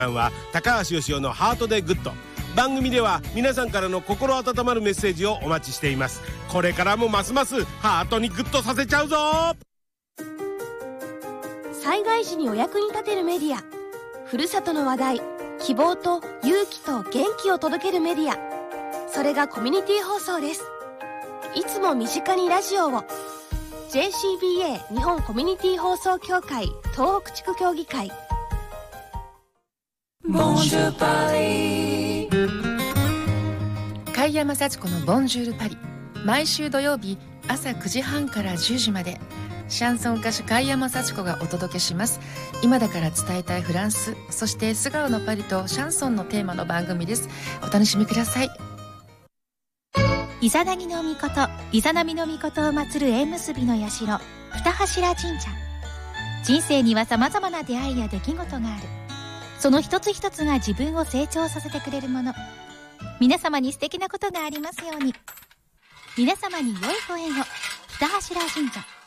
は高橋義雄のハートでグッド。番組では皆さんからの心温まるメッセージをお待ちしています。これからもますますハートにグッとさせちゃうぞ。 災害時にお役に立てるメディア、ふるさとの話題、希望と勇気と元気を届けるメディア、それがコミュニティ放送です。いつも身近にラジオを。 JCBA 日本コミュニティ放送協会東北地区協議会。 ボンジュールパリ、貝山幸子のボンジュールパリ、毎週土曜日朝9時半から10時まで、シャンソン歌手貝山幸子がお届けします。今だから伝えたいフランス、そして素顔のパリとシャンソンのテーマの番組です。お楽しみください。 イザナギの御事、イザナミの御事を祀る縁結びの社、二柱神社。人生には様々な出会いや出来事がある。その一つ一つが自分を成長させてくれるもの。皆様に素敵なことがありますように。皆様に良いご縁を。二柱神社。